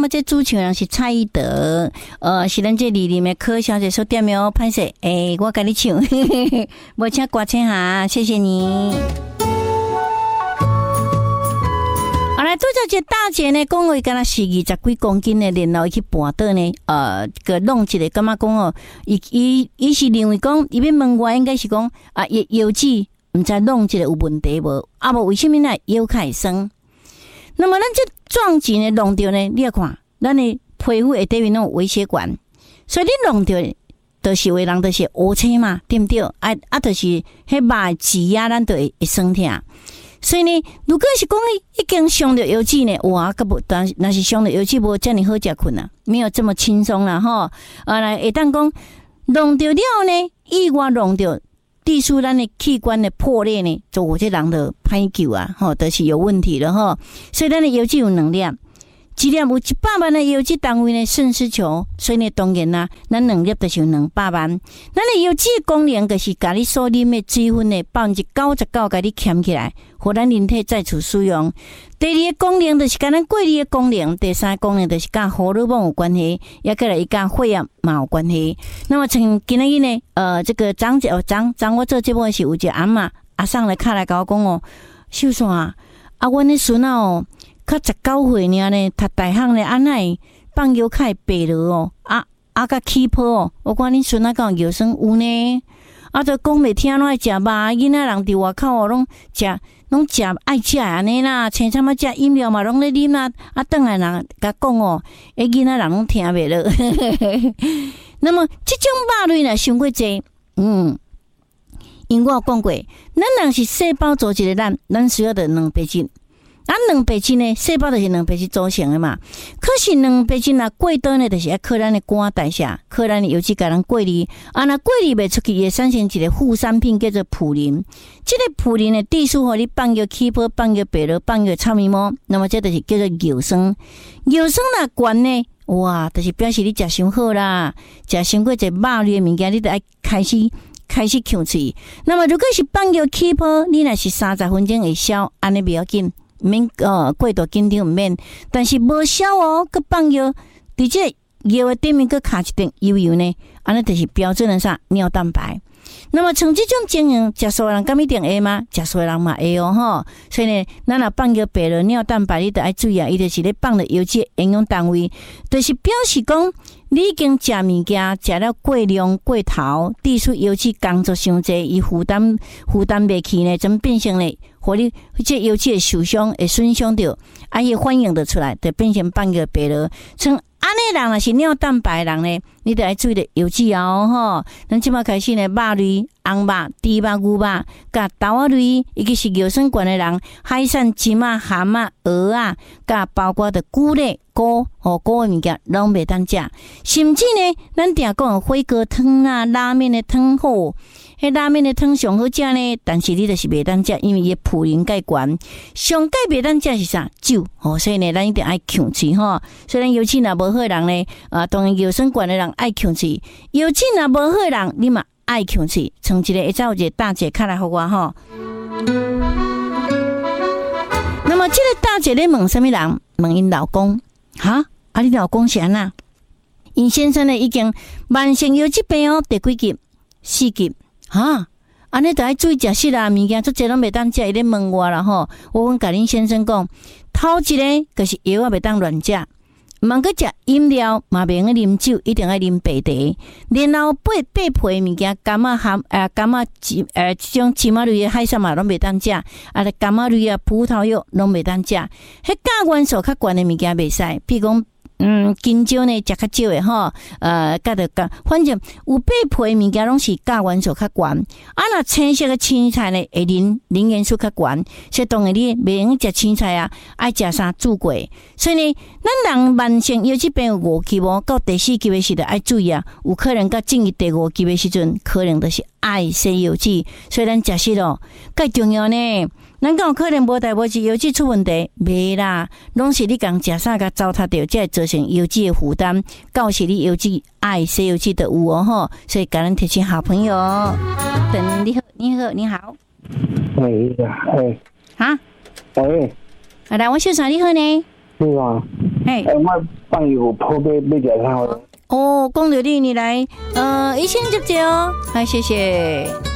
么这主持人是蔡依德，是咱这里面的柯小姐所点的哦，歹势，我跟你唱，无请歌请下，谢谢你。好来，拄则这大姐呢，讲话敢若是20几公斤的，然后去搬倒呢，个弄一个，感觉讲哦，伊是认为讲，伊要问我应该是讲腰子毋知弄一个有问题无？啊无为什么呢？腰开酸？那么咱这撞击呢弄着呢，你要看，咱的皮肤会底面那种微血管，所以你弄着，就是有的人就是乌青嘛，对不对？就是迄肉挤压，咱就会酸痛。所以呢，如果是讲已经伤到腰子呢，哇，个不，但那是伤到腰子无遮尔好食困啊，没有这么轻松啦吼。来，会当讲弄着了呢，意外弄着，致使咱的器官的破裂呢，就有这人就歹救啊，吼，就是有问题了吼。所以咱的腰子有2粒。一粒有100万的腰子单位呢，肾丝球，所以呢，当然啦，咱2粒就是200万。咱的腰子的功能就是把你所啉的水分的99%给你捡起来，互咱人体再次使用。第2个功能就是跟咱过滤的功能，第3个功能就是跟荷尔蒙有关系，也跟来跟血液嘛有关系。那么从今日呢，这个张我做节目的是有一个阿嬷阿送来卡来跟我讲哦，秀山啊，阮的孙啊哦。较19岁呢，读大学呢，安奈放药开白了哦，甲起泡哦，我讲恁孙仔讲药酸有呢，就讲袂听拢爱食肉，囡仔人伫外口哦，拢食爱食安尼啦，青啥物食饮料嘛，拢咧啉啦，转来人甲讲哦，囡仔人拢听袂落。那么这种肉类呢，伤过济，因为我有讲过，咱若是细胞组织的咱需要的蛋白质。蛋白质呢，细胞就是蛋白质组成的嘛。可是蛋白质过多呢，就是要靠咱的肝代谢，靠咱的油脂甲咱过滤。那过滤袂出去，会产生一个副产品叫做普林。这个普林呢，致使互你放药起泡、放药白落、放药臭面膜，那么这就是叫做尿酸。尿酸悬呢，哇，就是表示你食伤好啦，食伤过一肉类的物件，你就爱开始呛嘴。那么如果是放药起泡，你若是30分钟会消，安尼不要紧。免过度紧张毋免，但是无效哦，佮放药，伫这药的顶面佮卡一点油呢，安尼就是标准的啥尿蛋白。那么像这种情形，食素的人敢一定会吗？食素的人嘛会哦吼。所以呢，咱若放药白了尿蛋白，你得爱注意啊，伊就是咧放了油脂营养单位，就是表示讲你已经食物件食了过量过头，致使油脂工作伤济，伊负担袂起呢，怎变成咧？互你这油脂会受伤，会损伤到，伊反应得出来，就变成放药白了。像安尼人若是尿蛋白人呢，你得爱注意的油脂哦吼。咱即马开始呢，肉类、红肉、猪肉、牛肉、甲豆仔类，尤其是尿酸高的人，海产、金仔、蛤蟆、鹅啊，甲包括的菇类、菇的物件，拢袂当食。甚至呢，咱定讲火锅汤啊、拉面的汤好。迄拉面的汤上好食呢，但是你就是袂当食，因为伊普林介悬。上介袂当食是啥？酒所以呢，咱一定爱控制吼。虽然油脂若无好人呢，当然尿酸悬的人爱控制，油脂若无好人，你嘛爱控制。从一个会走一个大姐开来互我吼。那么这个大姐咧问什么人？问因老公哈？你老公是安那？因先生呢已经慢性油脂病第几级？4级。安尼就爱注意食食啦，物件足济拢袂当食，伊咧问我啦吼。我甲恁先生讲，头一个就是药袂当乱食，毋过食饮料嘛袂用啉酒，一定爱啉白茶。然后八皮物件，柑仔这种芝麻类的海产嘛拢袂当食，柑仔类啊、葡萄柚拢袂当食。迄钾元素较悬的物件袂使，比如讲。金蕉呢食较少的吼，反正有八皮物件拢是钾元素较悬。若青色的青菜呢，会磷元素较悬，所以当然你袂用食青菜啊，爱食啥煮过。所以呢，咱人慢性油脂病有5级哦，到第4级的时候爱注意啊，有可能到进入第5级的时阵，可能就是爱洗油脂。所以咱食食咯，介重要呢。咱讲有可能无代无志油脂出问题，袂啦，拢是你讲食啥甲糟蹋掉，才会造成油脂的负担。到时你油脂爱洗油脂的有哦吼，所以甲咱提醒好朋友。等你好。 哈？ 来，我小嫂你好呢？ 是啊。 嘿， 我放一个破杯要食啥？ 哦，讲到你来，一千接接哦，来谢谢。